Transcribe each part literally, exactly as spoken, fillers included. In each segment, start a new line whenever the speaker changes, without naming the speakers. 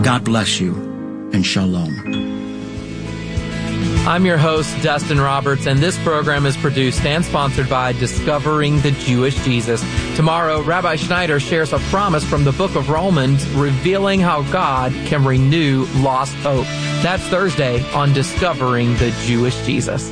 God bless you, and shalom.
I'm your host, Dustin Roberts, and this program is produced and sponsored by Discovering the Jewish Jesus. Tomorrow, Rabbi Schneider shares a promise from the book of Romans revealing how God can renew lost hope. That's Thursday on Discovering the Jewish Jesus.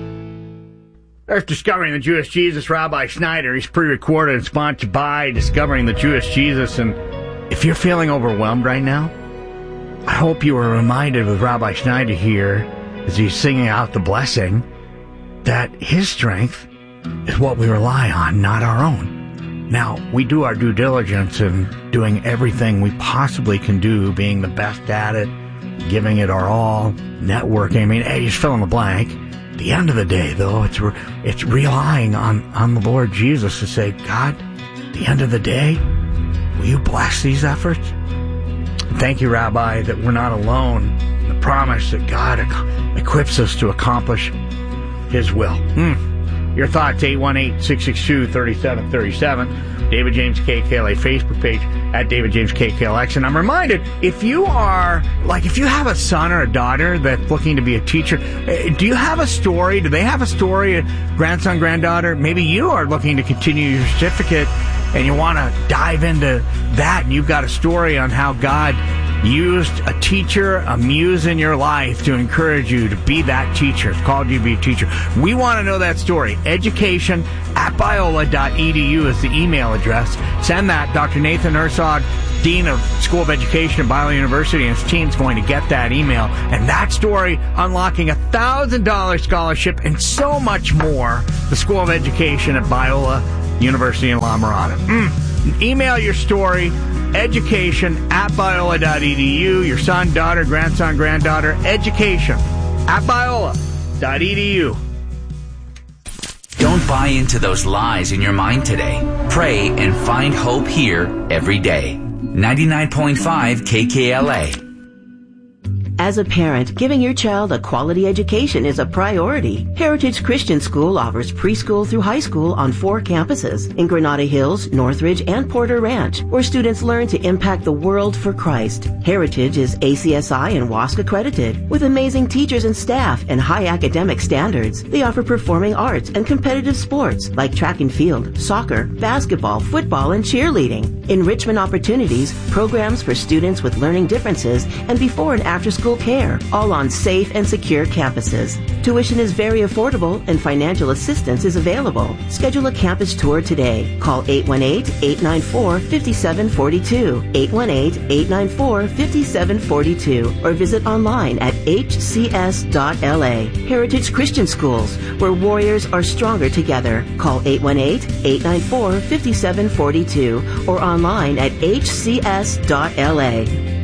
There's Discovering the Jewish Jesus, Rabbi Schneider. He's pre-recorded and sponsored by Discovering the Jewish Jesus. And if you're feeling overwhelmed right now, I hope you were reminded with Rabbi Schneider here as he's singing out the blessing that his strength is what we rely on, not our own. Now, we do our due diligence in doing everything we possibly can do, being the best at it, giving it our all, networking. I mean, hey, just fill in the blank. At the end of the day, though, it's re- it's relying on, on the Lord Jesus to say, God, at the end of the day, will you bless these efforts? Thank you, Rabbi, that we're not alone. The promise that God equips us to accomplish His will. Mm. Your thoughts, eight one eight, six six two, three seven three seven. David James K K L A Facebook page, at David James K K L X. And I'm reminded, if you are, like, if you have a son or a daughter that's looking to be a teacher, do you have a story? Do they have a story, a grandson, granddaughter? Maybe you are looking to continue your certificate and you want to dive into that, and you've got a story on how God used a teacher, a muse in your life to encourage you to be that teacher, called you to be a teacher. We want to know that story. Education at Biola dot E D U is the email address. Send that. Doctor Nathan Herzog, Dean of School of Education at Biola University, and his team's going to get that email. And that story, unlocking a one thousand dollars scholarship and so much more. The School of Education at Biola University in La Mirada. Mm. Email your story. Education at Biola dot E D U. Your son, daughter, grandson, granddaughter. Education at Biola dot E D U.
Don't buy into those lies in your mind today. Pray and find hope here every day. ninety-nine point five K K L A.
As a parent, giving your child a quality education is a priority. Heritage Christian School offers preschool through high school on four campuses in Granada Hills, Northridge, and Porter Ranch, where students learn to impact the world for Christ. Heritage is A C S I and W A S C accredited. With amazing teachers and staff and high academic standards, they offer performing arts and competitive sports like track and field, soccer, basketball, football, and cheerleading. Enrichment opportunities, programs for students with learning differences, and before and after school care, all on safe and secure campuses. Tuition is very affordable and financial assistance is available. Schedule a campus tour today. Call eight one eight, eight nine four, five seven four two, eight one eight, eight nine four, five seven four two, or visit online at h c s dot l a. Heritage Christian Schools, where warriors are stronger together. Call eight one eight, eight nine four, five seven four two or online at h c s dot l a.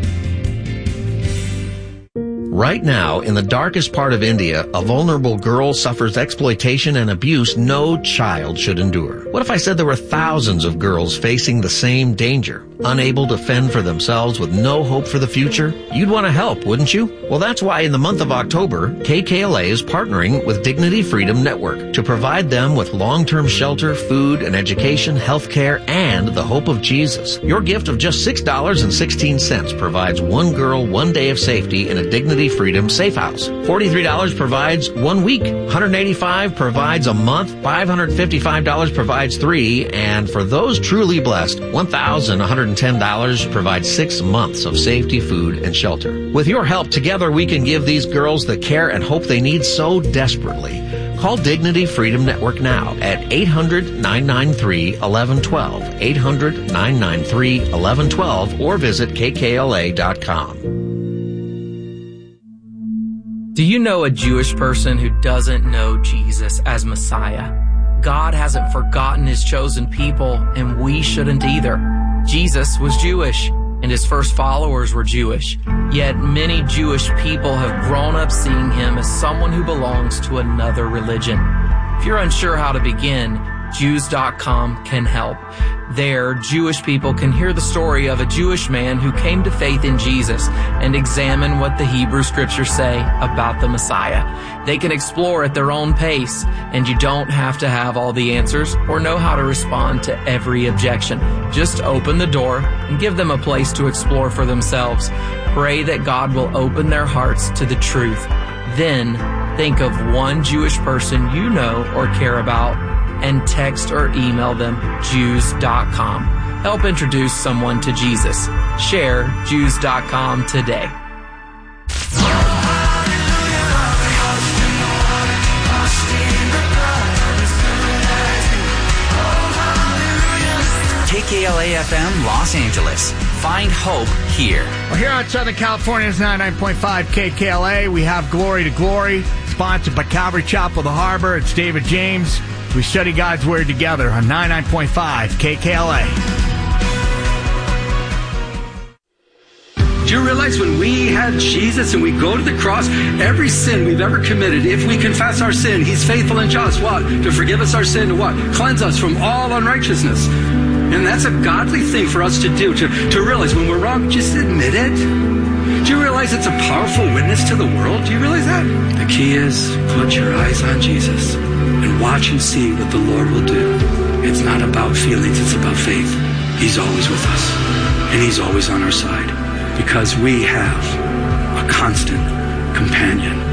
Right now, in the darkest part of India, a vulnerable girl suffers exploitation and abuse no child should endure. What if I said there were thousands of girls facing the same danger, unable to fend for themselves with no hope for the future? You'd want to help, wouldn't you? Well, that's why in the month of October, K K L A is partnering with Dignity Freedom Network to provide them with long-term shelter, food and education, health care, and the hope of Jesus. Your gift of just six dollars and sixteen cents provides one girl one day of safety in a Dignity Freedom Safe House. forty-three dollars provides one week. one hundred eighty-five dollars provides a month. five hundred fifty-five dollars provides three. And for those truly blessed, one thousand one hundred ten dollars provides six months of safety, food, and shelter. With your help, together we can give these girls the care and hope they need so desperately. Call Dignity Freedom Network now at eight hundred, nine nine three, one one one two, eight hundred, nine nine three, one one one two, or visit k k l a dot com.
Do you know a Jewish person who doesn't know Jesus as Messiah? God hasn't forgotten His chosen people, and we shouldn't either. Jesus was Jewish, and His first followers were Jewish. Yet many Jewish people have grown up seeing Him as someone who belongs to another religion. If you're unsure how to begin, Jews dot com can help. There, Jewish people can hear the story of a Jewish man who came to faith in Jesus and examine what the Hebrew Scriptures say about the Messiah. They can explore at their own pace, and you don't have to have all the answers or know how to respond to every objection. Just open the door and give them a place to explore for themselves. Pray that God will open their hearts to the truth. Then, think of one Jewish person you know or care about and text or email them Jews dot com. Help introduce someone to Jesus. Share Jews dot com today.
K K L A F M Los Angeles. Find hope here.
Well, here on Southern California's ninety-nine point five K K L A, we have Glory to Glory, sponsored by Calvary Chapel, the Harbor. It's David James. We study God's Word together on ninety-nine point five K K L A.
Do you realize when we have Jesus and we go to the cross, every sin we've ever committed, if we confess our sin, He's faithful and just, what? To forgive us our sin, to what? Cleanse us from all unrighteousness. And that's a godly thing for us to do, to, to realize when we're wrong, just admit it. Do you realize it's a powerful witness to the world? Do you realize that? The key is put your eyes on Jesus and watch and see what the Lord will do. It's not about feelings, it's about faith. He's always with us, and He's always on our side, because we have a constant companion